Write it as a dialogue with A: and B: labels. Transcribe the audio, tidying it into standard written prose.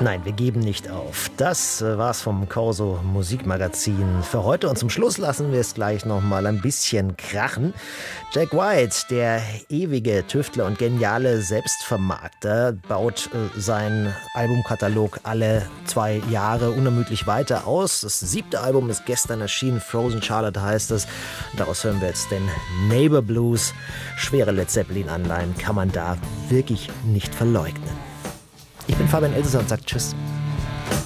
A: Nein, wir geben nicht auf. Das war's vom Corso Musikmagazin für heute. Und zum Schluss lassen wir es gleich noch mal ein bisschen krachen. Jack White, der ewige Tüftler und geniale Selbstvermarkter, baut seinen Albumkatalog alle 2 Jahre unermüdlich weiter aus. Das 7. Album ist gestern erschienen, Frozen Charlotte heißt es. Daraus hören wir jetzt den Neighbor Blues. Schwere Led Zeppelin-Anleihen kann man da wirklich nicht verleugnen. Ich bin Fabian Elsässer und sage Tschüss.